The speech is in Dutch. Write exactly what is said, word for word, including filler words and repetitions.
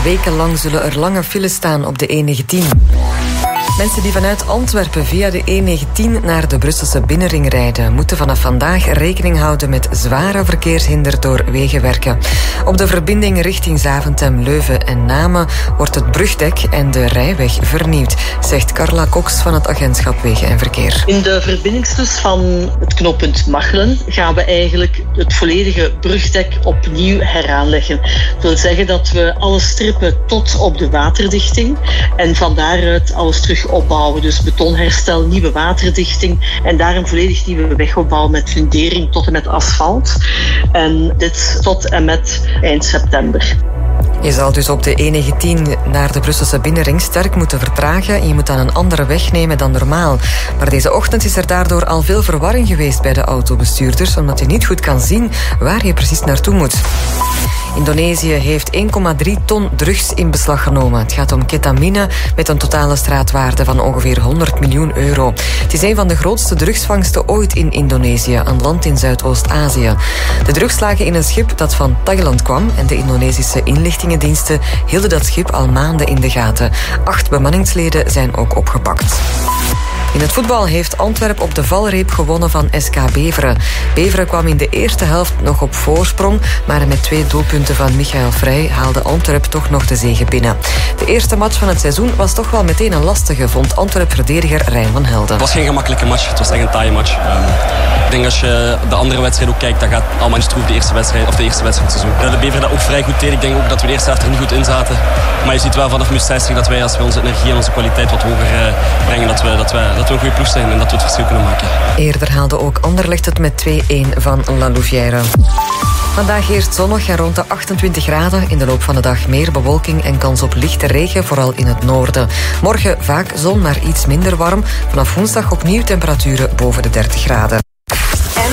Wekenlang zullen er lange files staan op de E negentien. Mensen die vanuit Antwerpen via de E negentien naar de Brusselse binnenring rijden, moeten vanaf vandaag rekening houden met zware verkeershinder door wegenwerken. Op de verbinding richting Zaventem, Leuven en Namen wordt het brugdek en de rijweg vernieuwd, zegt Carla Cox van het agentschap Wegen en Verkeer. In de verbindingstus van het knooppunt Machelen gaan we eigenlijk het volledige brugdek opnieuw heraanleggen. Dat wil zeggen dat we alles strippen tot op de waterdichting en van daaruit alles terug opbouwen. Dus betonherstel, nieuwe waterdichting en daar een volledig nieuwe weg opbouwen met fundering tot en met asfalt. En dit tot en met eind september. Je zal dus op de E negentien naar de Brusselse binnenring sterk moeten vertragen en je moet dan een andere weg nemen dan normaal. Maar deze ochtend is er daardoor al veel verwarring geweest bij de autobestuurders, omdat je niet goed kan zien waar je precies naartoe moet. Indonesië heeft één komma drie ton drugs in beslag genomen. Het gaat om ketamine met een totale straatwaarde van ongeveer honderd miljoen euro. Het is een van de grootste drugsvangsten ooit in Indonesië, een land in Zuidoost-Azië. De drugs lagen in een schip dat van Thailand kwam en de Indonesische inlichtingendiensten hielden dat schip al maanden in de gaten. Acht bemanningsleden zijn ook opgepakt. In het voetbal heeft Antwerpen op de valreep gewonnen van S K Beveren. Beveren kwam in de eerste helft nog op voorsprong, maar met twee doelpunten van Michael Vrij haalde Antwerpen toch nog de zege binnen. De eerste match van het seizoen was toch wel meteen een lastige, vond Antwerp-verdediger Rijn van Helden. Het was geen gemakkelijke match, het was echt een taaie match. Um, ik denk als je de andere wedstrijd ook kijkt, dat gaat allemaal niet stroef de eerste wedstrijd of de eerste wedstrijd van het seizoen. De Beveren dat ook vrij goed deed. Ik denk ook dat we de eerste helft er niet goed in zaten. Maar je ziet wel vanaf minuut zestig dat wij, als we onze energie en onze kwaliteit wat hoger uh, brengen, dat we, dat, we, dat we een goede ploeg zijn en dat we het verschil kunnen maken. Eerder haalde ook Anderlecht het met twee-een van La Louvière. Vandaag eerst zonnig en rond de achtentwintig graden. In de loop van de dag meer bewolking en kans op lichte regen, vooral in het noorden. Morgen vaak zon, maar iets minder warm. Vanaf woensdag opnieuw temperaturen boven de dertig graden.